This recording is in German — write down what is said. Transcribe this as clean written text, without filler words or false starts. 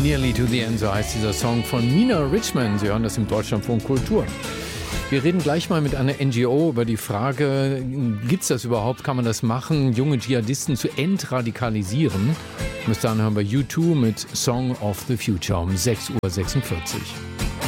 Nearly to the End, so heißt dieser Song von Nina Richmond. Sie hören das im Deutschlandfunk Kultur. Wir reden gleich mal mit einer NGO über die Frage, gibt es das überhaupt, kann man das machen, junge Dschihadisten zu entradikalisieren? Bis dahin hören wir U2 mit Song of the Future um 6:46 Uhr.